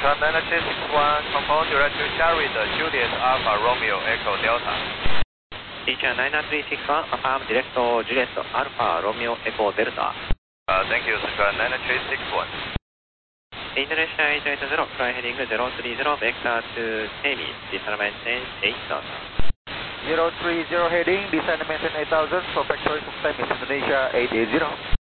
Sichuan 9261, confirm direct to Charlie, the Juliet Alpha Romeo Echo Delta. Sichuan 9361, affirm direct to Juliet Alpha Romeo Echo Delta. Thank you, Sichuan 9361. Indonesia 880, fly heading 030, vector to Temi, descend maintain 8000. 030 heading, descend maintain 8000, for factory to Temi, Indonesia 880.